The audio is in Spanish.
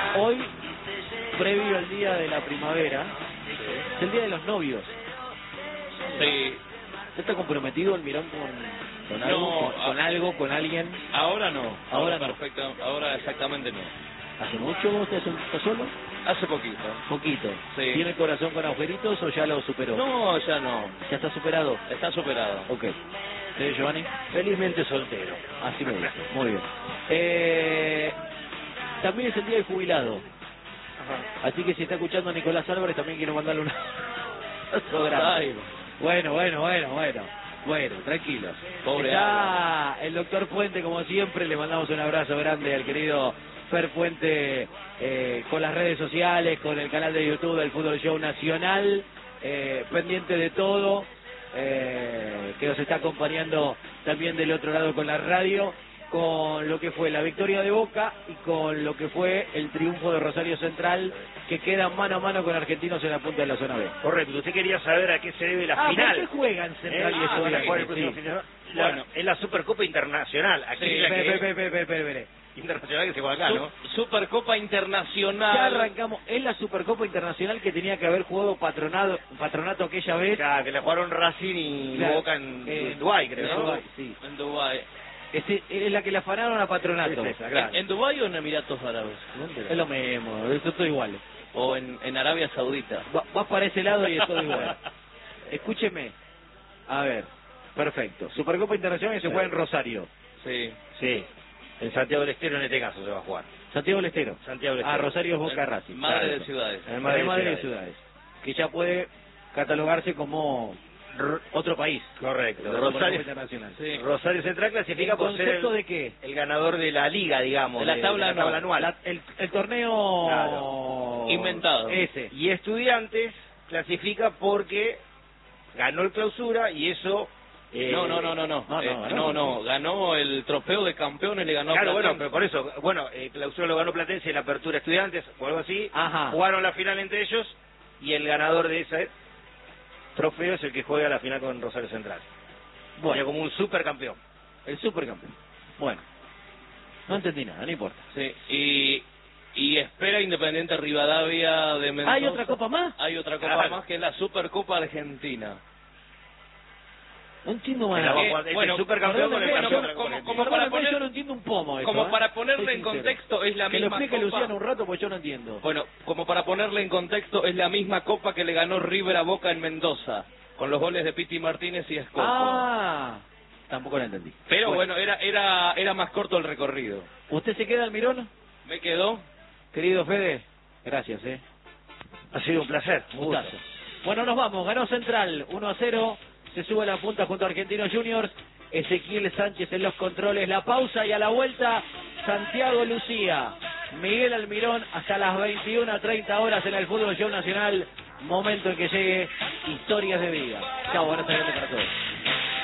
Hoy, previo al día de la primavera, es el día de los novios. Sí. ¿Usted está comprometido, Almirón, con algo? No, ¿Con algo, con alguien? Ahora no. Ahora no. Perfecto. Ahora exactamente no. ¿Hace mucho usted está solo? Hace poquito. Poquito. Sí. ¿Tiene el corazón con agujeritos o ya lo superó? No, ya no. ¿Ya está superado? Está superado. Ok. ¿Usted, Giovanni? Felizmente soltero. Así me gusta. Muy bien. También es el día del jubilado. Ajá. Así que si está escuchando a Nicolás Álvarez, también quiero mandarle una... Ay, Bueno, tranquilos. Pobre Está el doctor Puente, como siempre, le mandamos un abrazo grande al querido Fer Puente, con las redes sociales, con el canal de YouTube del Fútbol Show Nacional, pendiente de todo, que nos está acompañando también del otro lado con la radio, con lo que fue la victoria de Boca y con lo que fue el triunfo de Rosario Central, que queda mano a mano con Argentinos en la punta de la zona B. Correcto, usted quería saber a qué se debe la final. ¿Por qué juegan Central y para jugar el Estudiantes? próximo Sí. fin de semana. Bueno. Es la Supercopa Internacional. Aquí Sí, es la que Espere. internacional que se juega acá, ¿no? Supercopa Internacional. Ya arrancamos. Es la Supercopa Internacional que tenía que haber jugado Patronato aquella vez. Claro, que la jugaron Racing y Claro. Boca en Dubái, creo, En ¿no? Dubái, sí. En Dubái. Es la que la afanaron a Patronato. Es esa, claro. ¿En Dubái o en Emiratos Árabes? Es lo mismo, eso todo igual. O en Arabia Saudita. Vas para ese lado y es todo igual. Escúcheme. A ver, perfecto. Supercopa Internacional se juega en Rosario. Sí. Sí, en Santiago del Estero en este caso se va a jugar. Santiago del Estero. Santiago del Estero. Rosario es Boca Racing. Madre Claro. de ciudades. En Madre de ciudades. Que ya puede catalogarse como otro país. Correcto. La Supercopa Rosario, Internacional. Sí. Rosario Central clasifica ¿En por ser concepto de qué? el ganador de la liga, digamos. De la tabla anual. El torneo Claro. Inventado. ese. Y Estudiantes clasifica porque ganó el clausura y eso... No. Ganó el trofeo de campeones, le ganó a Claro, bueno, Platense. pero por eso, clausura lo ganó Platense en la apertura Estudiantes o algo así. Ajá. Jugaron la final entre ellos y el ganador de ese trofeo es el que juega la final con Rosario Central. Bueno, como un supercampeón. El supercampeón. Bueno. No entendí nada, no importa. Sí, y espera Independiente Rivadavia de Mendoza. ¿Hay otra copa más? Hay otra copa Claro. más que es la Supercopa Argentina. No entiendo más. La va a nada. jugar- es bueno, el supercampeón con el bueno, campeón de la como- Copa Argentina. como para Perdóname, poner- yo no entiendo un pomo eso, Como ¿eh? para Soy ponerle en sincero. contexto, es la Que lo misma explique copa. Luciano un rato, porque yo no entiendo. Bueno, como para ponerle en contexto, es la misma copa que le ganó River a Boca en Mendoza, con los goles de Piti Martínez y Escoco. Tampoco la entendí. Pero bueno, era más corto el recorrido. ¿Usted se queda, Almirón? Me quedó. Querido Fede, gracias, Ha sido un placer. Un gusto. Gustazo. Bueno, nos vamos. Ganó Central 1-0. Se sube a la punta junto a Argentinos Juniors. Ezequiel Sánchez en los controles. La pausa y a la vuelta, Santiago Lucía. Miguel Almirón hasta las 21:30 horas en el Fútbol Show Nacional. Momento en que llegue Historias de Vida. Chao, buenas tardes para todos.